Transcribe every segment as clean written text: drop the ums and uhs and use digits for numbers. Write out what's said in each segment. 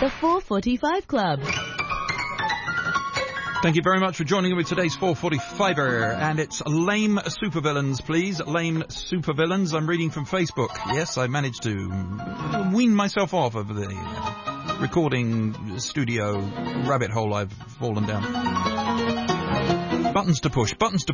The 445 Club. Thank you very much for joining me with today's 445er, and it's lame supervillains, please. Lame supervillains. I'm reading from Facebook. Yes, I managed to wean myself off of the recording studio rabbit hole I've fallen down. Buttons to push.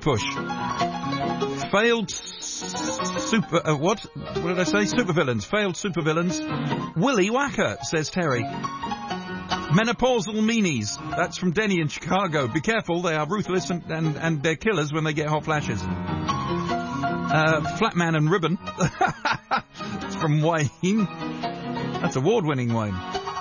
Failed what did I say? Supervillains. Failed supervillains. Willy Whacker, says Terry. Menopausal meanies. That's from Denny in Chicago. Be careful, they are ruthless and they're killers when they get hot flashes. Flatman and Ribbon. It's from Wayne. That's award-winning wine.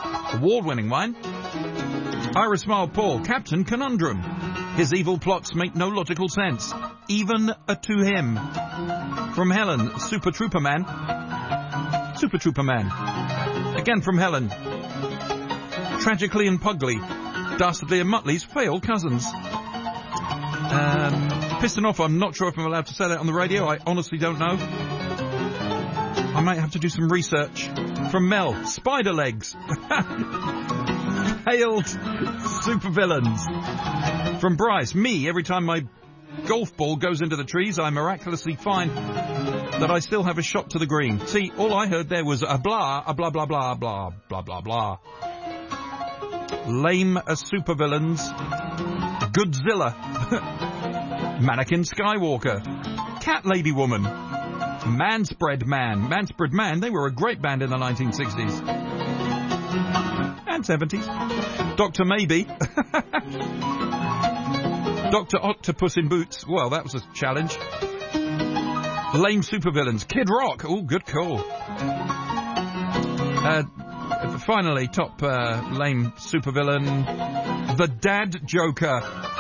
Iris Smile Paul. Captain Conundrum. His evil plots make no logical sense, even to him. From Helen. Super Trooper Man. Again from Helen. Tragically and Pugly. Dastardly and Muttley's failed cousins. Pissing off, I'm not sure if I'm allowed to say that on the radio. I honestly don't know. I might have to do some research. From Mel. Spider Legs. Failed supervillains. From Bryce. Me, every time my golf ball goes into the trees, I miraculously find that I still have a shot to the green. See, all I heard there was a blah, blah, blah, blah, blah, blah, blah. Lame supervillains. Godzilla. Mannequin Skywalker. Cat Lady Woman. Manspread Man, they were a great band in the 1960s. And 70s. Dr. Maybe. Dr. Octopus in Boots. Well, that was a challenge. Lame supervillains. Kid Rock. Oh, good call. Finally, top lame supervillain, the Dad Joker.